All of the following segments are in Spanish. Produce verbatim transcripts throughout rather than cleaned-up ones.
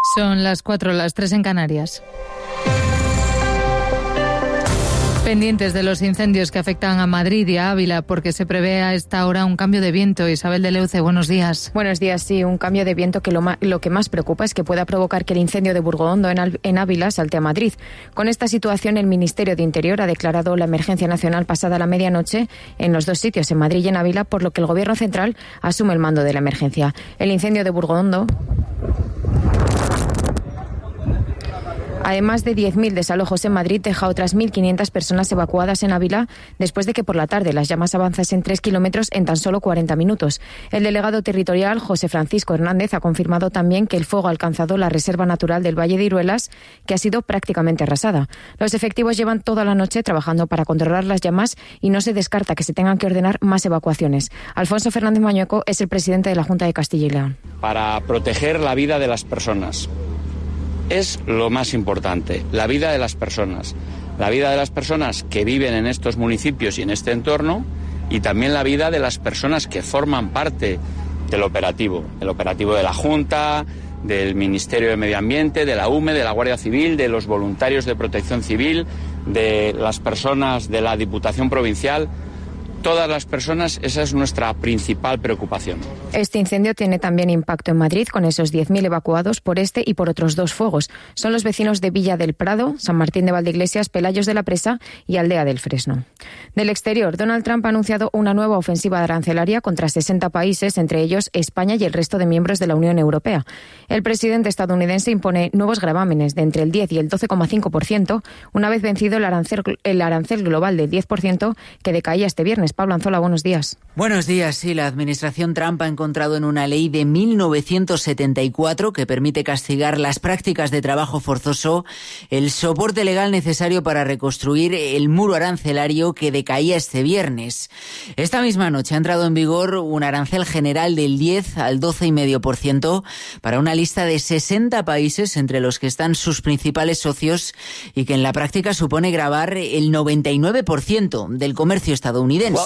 Son las cuatro, las tres en Canarias. Pendientes de los incendios que afectan a Madrid y a Ávila, porque se prevé a esta hora un cambio de viento. Isabel de Leuce, buenos días. Buenos días, sí, un cambio de viento que lo, ma- lo que más preocupa es que pueda provocar que el incendio de Burgondo en, Al- en Ávila salte a Madrid. Con esta situación, el Ministerio de Interior ha declarado la emergencia nacional pasada la medianoche en los dos sitios, en Madrid y en Ávila, por lo que el Gobierno central asume el mando de la emergencia. El incendio de Burgondo, además de diez mil desalojos en Madrid, deja otras mil quinientas personas evacuadas en Ávila después de que por la tarde las llamas avanzasen tres kilómetros en tan solo cuarenta minutos. El delegado territorial, José Francisco Hernández, ha confirmado también que el fuego ha alcanzado la reserva natural del Valle de Iruelas, que ha sido prácticamente arrasada. Los efectivos llevan toda la noche trabajando para controlar las llamas y no se descarta que se tengan que ordenar más evacuaciones. Alfonso Fernández Mañueco es el presidente de la Junta de Castilla y León. Para proteger la vida de las personas. Es lo más importante, la vida de las personas. La vida de las personas que viven en estos municipios y en este entorno, y también la vida de las personas que forman parte del operativo. El operativo de la Junta, del Ministerio de Medio Ambiente, de la U M E, de la Guardia Civil, de los voluntarios de Protección Civil, de las personas de la Diputación Provincial. Todas las personas, esa es nuestra principal preocupación. Este incendio tiene también impacto en Madrid, con esos diez mil evacuados por este y por otros dos fuegos. Son los vecinos de Villa del Prado, San Martín de Valdeiglesias, Pelayos de la Presa y Aldea del Fresno. Del exterior, Donald Trump ha anunciado una nueva ofensiva arancelaria contra sesenta países, entre ellos España y el resto de miembros de la Unión Europea. El presidente estadounidense impone nuevos gravámenes de entre el diez y el doce coma cinco por ciento, una vez vencido el arancel, el arancel global del diez por ciento que decaía este viernes. Pablo Anzola, buenos días. Buenos días. Sí, la administración Trump ha encontrado en una ley de mil novecientos setenta y cuatro que permite castigar las prácticas de trabajo forzoso el soporte legal necesario para reconstruir el muro arancelario que decaía este viernes. Esta misma noche ha entrado en vigor un arancel general del diez al doce coma cinco por ciento para una lista de sesenta países, entre los que están sus principales socios, y que en la práctica supone gravar el noventa y nueve por ciento del comercio estadounidense.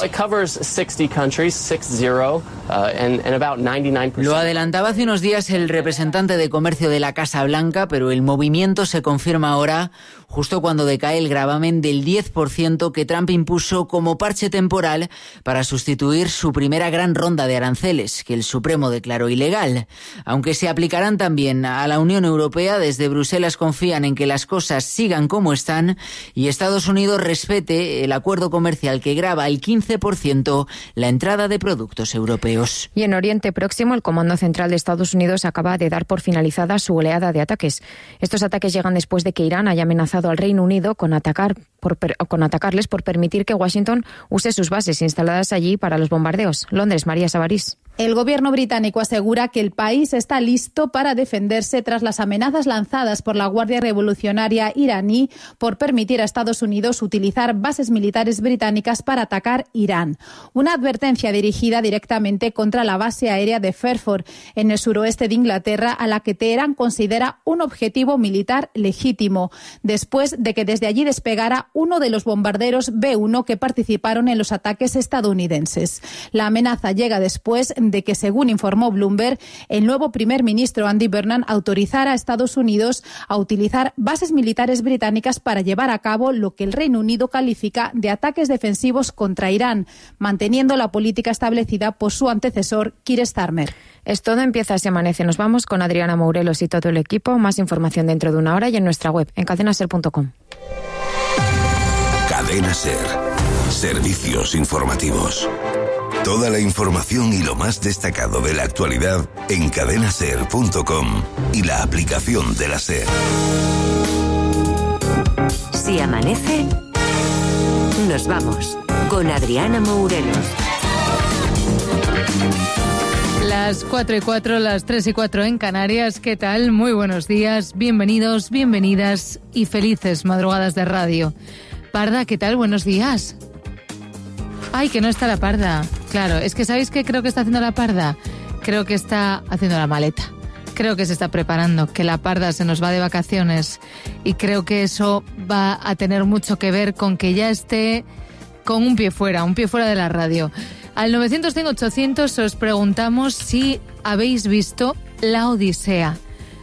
Lo adelantaba hace unos días el representante de comercio de la Casa Blanca, pero el movimiento se confirma ahora, justo cuando decae el gravamen del diez por ciento que Trump impuso como parche temporal para sustituir su primera gran ronda de aranceles, que el Supremo declaró ilegal. Aunque se aplicarán también a la Unión Europea, desde Bruselas confían en que las cosas sigan como están y Estados Unidos respete el acuerdo comercial que grava el quince por ciento la entrada de productos europeos. Y en Oriente Próximo, el Comando Central de Estados Unidos acaba de dar por finalizada su oleada de ataques. Estos ataques llegan después de que Irán haya amenazado al Reino Unido con atacar por, con atacarles por permitir que Washington use sus bases instaladas allí para los bombardeos. Londres, María Savarís. El gobierno británico asegura que el país está listo para defenderse tras las amenazas lanzadas por la Guardia Revolucionaria iraní por permitir a Estados Unidos utilizar bases militares británicas para atacar Irán. Una advertencia dirigida directamente contra la base aérea de Fairford, en el suroeste de Inglaterra, a la que Teherán considera un objetivo militar legítimo, después de que desde allí despegara uno de los bombarderos B uno que participaron en los ataques estadounidenses. La amenaza llega después de que, según informó Bloomberg, el nuevo primer ministro Andy Burnham autorizara a Estados Unidos a utilizar bases militares británicas para llevar a cabo lo que el Reino Unido califica de ataques defensivos contra Irán, manteniendo la política establecida por su antecesor, Keir Starmer. Es todo, empieza Se Amanece. Nos vamos con Adriana Mourelos y todo el equipo. Más información dentro de una hora y en nuestra web, en cadena ser punto com. Cadena Ser. Servicios informativos. Toda la información y lo más destacado de la actualidad en cadena ser punto com y la aplicación de la SER. Si amanece, nos vamos con Adriana Mourelos. Las cuatro y cuatro, las tres y cuatro en Canarias. ¿Qué tal? Muy buenos días, bienvenidos, bienvenidas y felices madrugadas de radio. Parda, ¿qué tal? Buenos días. Ay, que no está la Parda. Claro, es que ¿sabéis qué creo que está haciendo la Parda? Creo que está haciendo la maleta. Creo que se está preparando, que la Parda se nos va de vacaciones y creo que eso va a tener mucho que ver con que ya esté con un pie fuera, un pie fuera de la radio. Al novecientos cinco ochocientos os preguntamos si habéis visto La Odisea.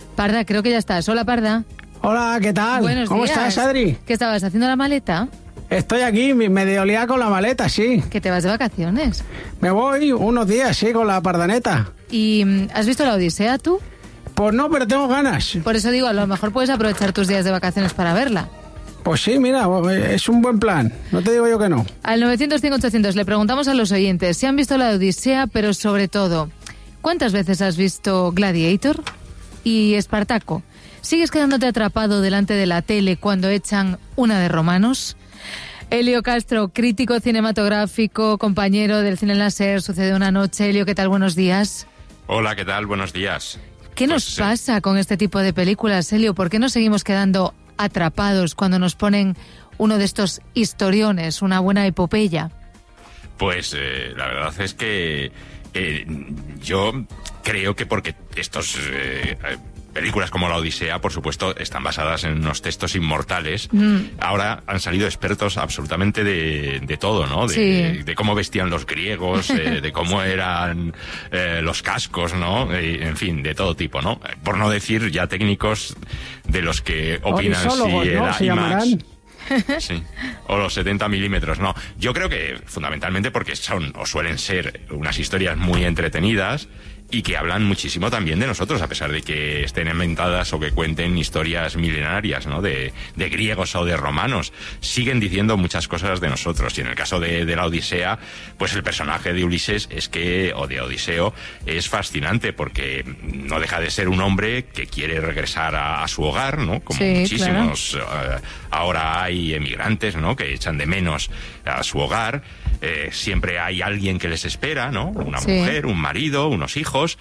Parda, creo que ya estás. Hola, Parda. Hola, ¿qué tal? Buenos ¿Cómo días. estás, Adri? ¿Qué estabas haciendo la maleta? Estoy aquí, medio liado con la maleta, sí. ¿Que te vas de vacaciones? Me voy unos días, sí, con la pardaneta. ¿Y has visto la Odisea tú? Pues no, pero tengo ganas. Por eso digo, a lo mejor puedes aprovechar tus días de vacaciones para verla. Pues sí, mira, es un buen plan. No te digo yo que no. Al novecientos cinco ochocientos le preguntamos a los oyentes si han visto la Odisea, pero sobre todo, ¿cuántas veces has visto Gladiator y Espartaco? ¿Sigues quedándote atrapado delante de la tele cuando echan una de romanos? Elio Castro, crítico cinematográfico, compañero del Cine en la SER, Sucede una noche. Elio, ¿qué tal? Buenos días. Hola, ¿qué tal? Buenos días. ¿Qué pues, nos pasa eh... con este tipo de películas, Elio? ¿Por qué nos seguimos quedando atrapados cuando nos ponen uno de estos historiones, una buena epopeya? Pues eh, la verdad es que eh, yo creo que porque estos... Eh, películas como La Odisea, por supuesto, están basadas en unos textos inmortales. Mm. Ahora han salido expertos absolutamente de, de todo, ¿no? De, sí. de cómo vestían los griegos, eh, de cómo eran eh, los cascos, ¿no? Eh, en fin, de todo tipo, ¿no? Por no decir ya técnicos de los que opinan si ¿no? era ¿Se IMAX. llamarán? Sí, o los setenta milímetros, no. Yo creo que fundamentalmente porque son o suelen ser unas historias muy entretenidas y que hablan muchísimo también de nosotros, a pesar de que estén inventadas o que cuenten historias milenarias, ¿no? De, de griegos o de romanos. Siguen diciendo muchas cosas de nosotros. Y en el caso de, de la Odisea, pues el personaje de Ulises es que, o de Odiseo, es fascinante porque no deja de ser un hombre que quiere regresar a, a su hogar, ¿no? Como sí, muchísimos claro. uh, ahora hay emigrantes, ¿no? Que echan de menos a su hogar. Eh, siempre hay alguien que les espera, ¿no? Una sí. mujer, un marido, unos hijos,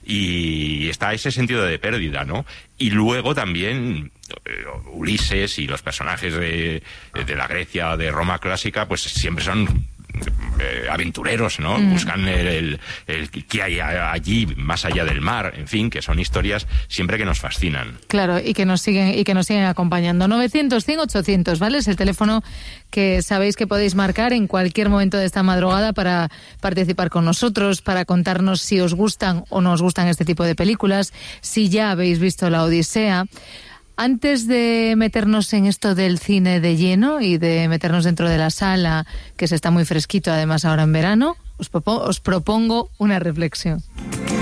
y está ese sentido de pérdida, ¿no? Y luego también eh, Ulises y los personajes de, de la Grecia, de Roma clásica, pues siempre son eh, aventureros, ¿no? Mm. Buscan el, el, el que hay allí, más allá del mar, en fin, que son historias siempre que nos fascinan. Claro, y que nos siguen y que nos siguen acompañando. novecientos, cien, ochocientos, ¿vale? Es el teléfono que sabéis que podéis marcar en cualquier momento de esta madrugada para participar con nosotros, para contarnos si os gustan o no os gustan este tipo de películas, si ya habéis visto La Odisea. Antes de meternos en esto del cine de lleno y de meternos dentro de la sala, que se está muy fresquito además ahora en verano, os propongo, os propongo una reflexión.